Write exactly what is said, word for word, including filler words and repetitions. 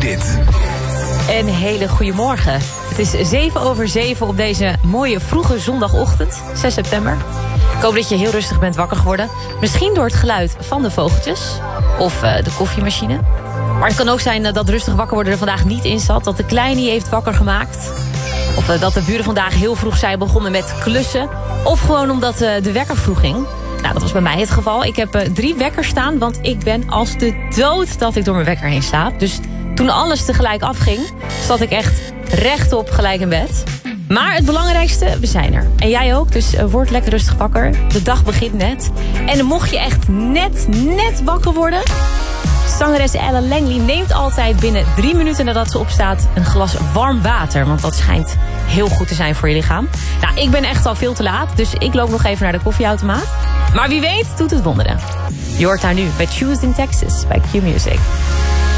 Q-music. Een hele goede morgen. Het is zeven over zeven op deze mooie vroege zondagochtend, zes september. Ik hoop dat je heel rustig bent wakker geworden. Misschien door het geluid van de vogeltjes of uh, de koffiemachine. Maar het kan ook zijn uh, dat rustig wakker worden er vandaag niet in zat. Dat de kleine heeft wakker gemaakt. Of uh, dat de buren vandaag heel vroeg zijn begonnen met klussen. Of gewoon omdat uh, de wekker vroeg ging. Nou, dat was bij mij het geval. Ik heb uh, drie wekkers staan, want ik ben als de dood dat ik door mijn wekker heen slaap. Dus toen alles tegelijk afging, zat ik echt rechtop gelijk in bed. Maar het belangrijkste, we zijn er. En jij ook, dus uh, word lekker rustig wakker. De dag begint net. En mocht je echt net, net wakker worden, zangeres Ella Langley neemt altijd binnen drie minuten nadat ze opstaat een glas warm water. Want dat schijnt heel goed te zijn voor je lichaam. Nou, ik ben echt al veel te laat, dus ik loop nog even naar de koffieautomaat. Maar wie weet doet het wonderen. Je hoort daar nu bij Choose in Texas bij Q-music.